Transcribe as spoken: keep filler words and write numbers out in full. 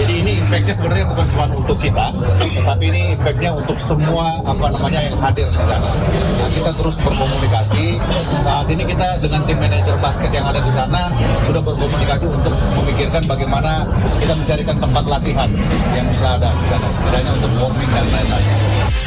Jadi ini impact-nya sebenarnya bukan cuma untuk kita, tapi ini impact-nya untuk semua apa namanya yang hadir di sana. Nah, kita terus berkomunikasi. Saat ini kita dengan tim manajer basket yang ada di sana sudah berkomunikasi untuk memikirkan bagaimana kita mencarikan tempat latihan yang bisa ada di sana, setidaknya untuk warming dan lain-lain.